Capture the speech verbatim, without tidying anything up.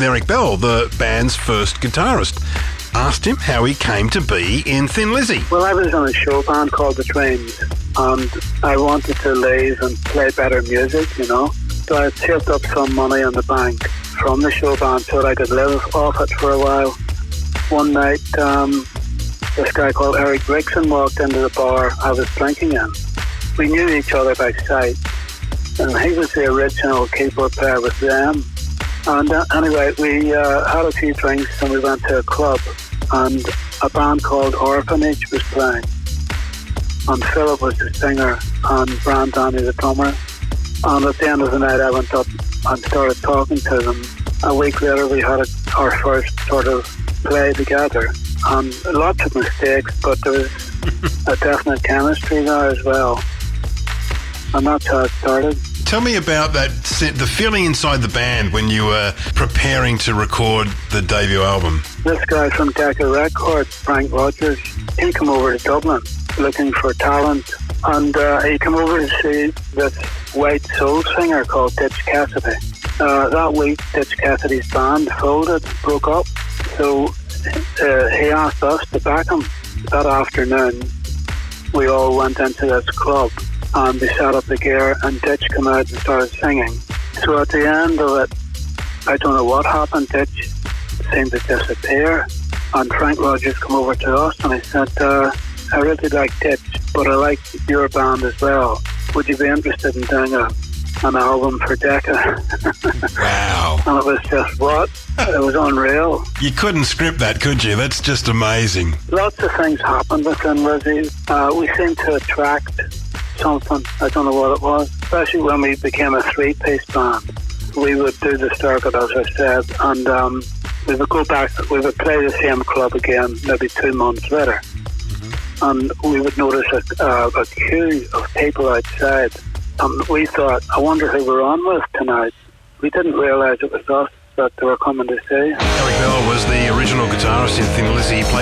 Eric Bell, the band's first guitarist. Asked him how he came to be in Thin Lizzy. Well, I was in a show band called The Trains, and I wanted to leave and play better music, you know. So I saved up some money in the bank from the show band so that I could live off it for a while. One night, um, this guy called Eric Brixton walked into the bar I was drinking in. We knew each other by sight, and he was the original keyboard player with them. And uh, anyway, we uh, had a few drinks and we went to a club, and a band called Orphanage was playing. And Philip was the singer and Brandon the drummer. And at the end of the night I went up and started talking to them. A week later we had a, our first sort of play together. And lots of mistakes, but there was a definite chemistry there as well. And that's how it started. Tell me about that, the feeling inside the band when you were preparing to record the debut album. This guy from Decca Records, Frank Rogers, he came over to Dublin looking for talent, and uh, he came over to see this white soul singer called Ditch Cassidy. Uh, that week, Ditch Cassidy's band folded, broke up, so uh, he asked us to back him. That afternoon, we all went into this club, and they set up the gear, and Ditch came out and started singing. So at the end of it, I don't know what happened, Ditch seemed to disappear, and Frank Rogers came over to us and he said, uh, I really like Ditch, but I like your band as well. Would you be interested in doing a, an album for Decca? Wow. And it was just, what? It was unreal. You couldn't script that, could you? That's just amazing. Lots of things happened within Lizzy. Uh, we seemed to attract something, I don't know what it was, especially when we became a three-piece band. We would do the circuit, as I said, and um, we would go back, we would play the same club again maybe two months later, mm-hmm. and we would notice a, uh, a queue of people outside, and we thought, I wonder who we're on with tonight. We didn't realise it was us that they were coming to see. Eric Bell was the original guitarist in Thin Lizzy. He played